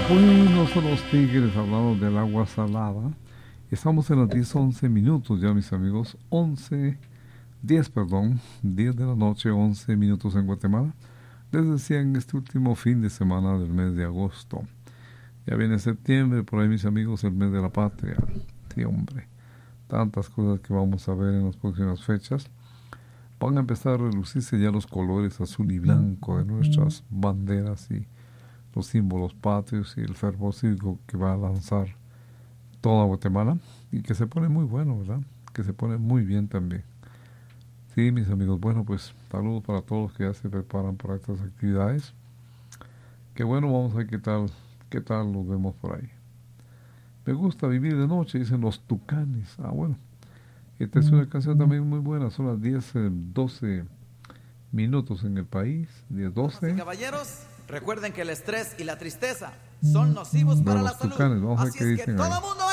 Bueno, son los tigres hablando del agua salada. Estamos en las 10:11 ya, mis amigos. 10 de la noche, 11 minutos en Guatemala. Les decía en este último fin de semana del mes de agosto. Ya viene septiembre, por ahí, mis amigos, el mes de la patria. Sí, hombre. Tantas cosas que vamos a ver en las próximas fechas. Van a empezar a relucirse ya los colores azul y blanco de nuestras banderas y los símbolos patrios y el fervor cívico que va a lanzar toda Guatemala y que se pone muy bueno, ¿verdad? Que se pone muy bien también. Sí, mis amigos, bueno, pues saludos para todos los que ya se preparan para estas actividades. Qué bueno, vamos a ver qué tal los vemos por ahí. Me gusta vivir de noche, dicen los Tucanes. Ah, bueno, esta es una canción también muy buena, son las 10:12 minutos en el país, 10:12. Caballeros, recuerden que el estrés y la tristeza son nocivos para la salud. Tucanes, vamos a ver Así qué es que dicen todo ahí. mundo